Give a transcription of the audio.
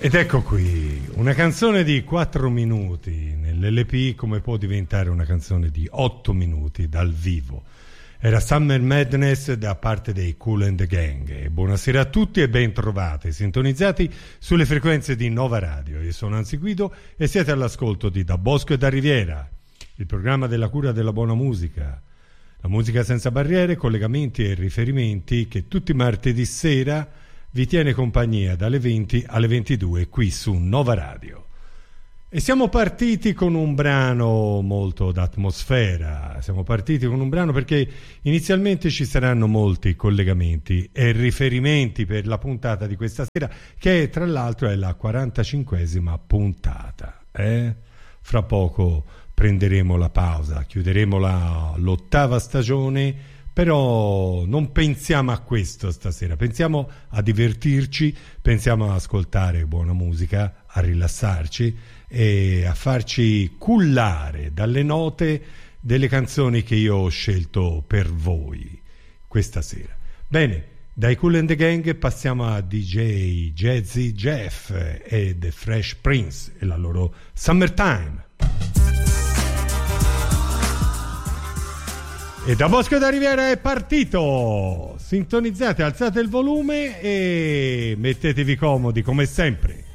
Ed ecco qui, una canzone di 4 minuti nell'LP come può diventare una canzone di 8 minuti dal vivo. Era Summer Madness da parte dei Kool and the Gang. E buonasera a tutti e ben trovati, sintonizzati sulle frequenze di Nova Radio. Io sono Anzi Guido e siete all'ascolto di Da Bosco e da Riviera, il programma della cura della buona musica. La musica senza barriere, collegamenti e riferimenti che tutti i martedì sera vi tiene compagnia dalle 20 alle 22 qui su Nova Radio. E siamo partiti con un brano molto d'atmosfera, siamo partiti con un brano perché inizialmente ci saranno molti collegamenti e riferimenti per la puntata di questa sera, che tra l'altro è la 45esima puntata. Fra poco prenderemo la pausa, chiuderemo l'ottava stagione. Però non pensiamo a questo stasera, pensiamo a divertirci, pensiamo ad ascoltare buona musica, a rilassarci e a farci cullare dalle note delle canzoni che io ho scelto per voi questa sera. Bene, dai Kool and the Gang passiamo a DJ Jazzy Jeff e The Fresh Prince e la loro Summertime. E Da Bosco da Riviera è partito! Sintonizzate, alzate il volume e mettetevi comodi come sempre.